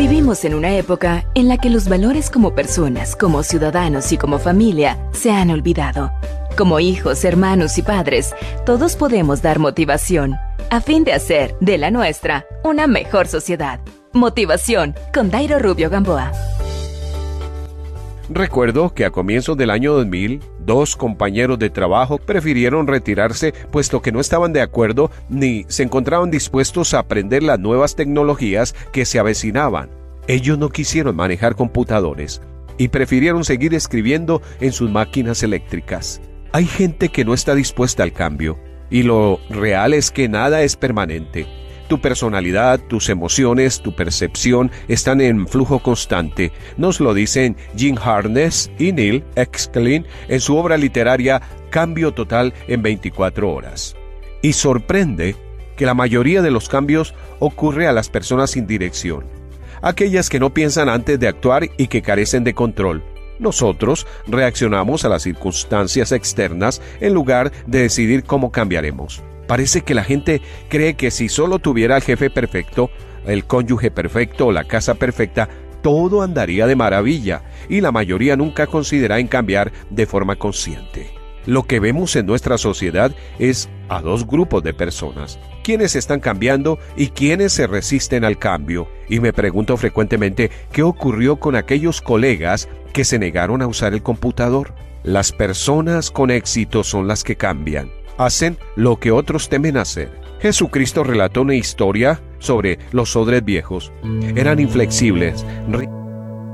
Vivimos en una época en la que los valores como personas, como ciudadanos y como familia se han olvidado. Como hijos, hermanos y padres, todos podemos dar motivación a fin de hacer de la nuestra una mejor sociedad. Motivación con Dairo Rubio Gamboa. Recuerdo que a comienzos del año 2000, 2 compañeros de trabajo prefirieron retirarse puesto que no estaban de acuerdo ni se encontraban dispuestos a aprender las nuevas tecnologías que se avecinaban. Ellos no quisieron manejar computadores y prefirieron seguir escribiendo en sus máquinas eléctricas. Hay gente que no está dispuesta al cambio y lo real es que nada es permanente. Tu personalidad, tus emociones, tu percepción están en flujo constante. Nos lo dicen Jim Harness y Neil Exkelin en su obra literaria Cambio Total en 24 horas. Y sorprende que la mayoría de los cambios ocurre a las personas sin dirección, aquellas que no piensan antes de actuar y que carecen de control. Nosotros reaccionamos a las circunstancias externas en lugar de decidir cómo cambiaremos. Parece que la gente cree que si solo tuviera el jefe perfecto, el cónyuge perfecto o la casa perfecta, todo andaría de maravilla, y la mayoría nunca considera en cambiar de forma consciente. Lo que vemos en nuestra sociedad es a 2 grupos de personas, quienes están cambiando y quienes se resisten al cambio. Y me pregunto frecuentemente qué ocurrió con aquellos colegas que se negaron a usar el computador. Las personas con éxito son las que cambian. Hacen lo que otros temen hacer. Jesucristo relató una historia sobre los odres viejos. Eran inflexibles,